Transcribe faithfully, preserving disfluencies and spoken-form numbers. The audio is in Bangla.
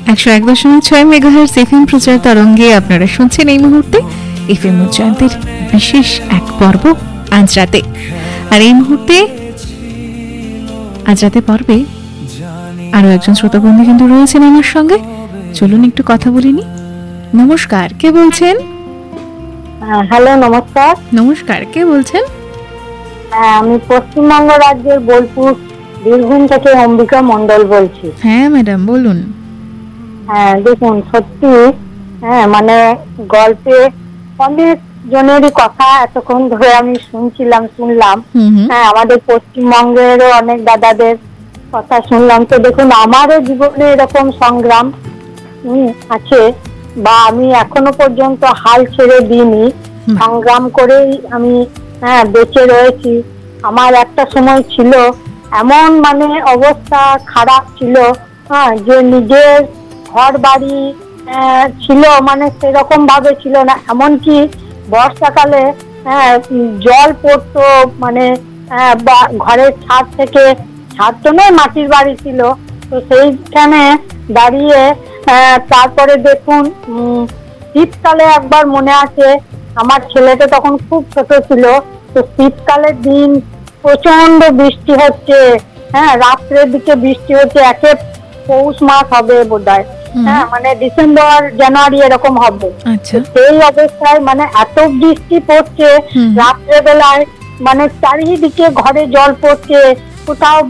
একশো এক দশমিক ছয় মেগাহার্টজ এফএম প্রচার তরঙ্গে আপনারা শুনছেন এই মুহূর্তে এফএম উচ্চান্তের বিশেষ এক পর্ব আজ রাতে। আর এই মুহূর্তে আজ রাতে পর্বে আরো একজন শ্রোতাবন্ধু কিন্তু রয়েছেন আমার সঙ্গে। চলুন একটু কথা বলিনি। নমস্কার, কে বলছেন? হ্যালো, নমস্কার। নমস্কার, কে বলছেন? হ্যাঁ, আমি পশ্চিমবঙ্গ রাজ্যের বোলপুর বীরভূম থেকে অম্বিকা মন্ডল বলছি। হ্যাঁ ম্যাডাম, বলুন। হ্যাঁ দেখুন, সত্যি হ্যাঁ মানে গল্পে অনেক জনেরই কথা এতক্ষণ ধরে আমি শুনছিলাম শুনলাম হ্যাঁ আমাদের পশ্চিমবঙ্গেরও অনেক দাদাদের কথা শুনলাম। তো দেখুন, আমারও জীবনে এরকম সংগ্রাম হম আছে, বা আমি এখনো পর্যন্ত হাল ছেড়ে দিইনি, সংগ্রাম করেই আমি হ্যাঁ বেঁচে রয়েছি। আমার একটা সময় ছিল এমন মানে অবস্থা খারাপ ছিল হ্যাঁ যে নিজের ঘর বাড়ি ছিল মানে সেরকম ভাবে ছিল না, এমনকি বর্ষাকালে হ্যাঁ জল পড়তো মানে ঘরের ছাদ থেকে, ছাদ তো নয় মাটির বাড়ি ছিল, তো সেইখানে দাঁড়িয়ে তারপরে দেখুন শীতকালে একবার মনে আছে, আমার ছেলেটা তখন খুব ছোট ছিল, তো শীতকালের দিন প্রচন্ড বৃষ্টি হচ্ছে, হ্যাঁ রাত্রের দিকে বৃষ্টি হচ্ছে, একে পৌষ মাস হবে বোধহয়, হ্যাঁ মানে ডিসেম্বর জানুয়ারি এরকম হবে। সেই অবস্থায় মানে এত বৃষ্টি পড়ছে রাত্রে বেলায়, মানে চারিদিকে ঘরে জল পড়ছে, কোথাও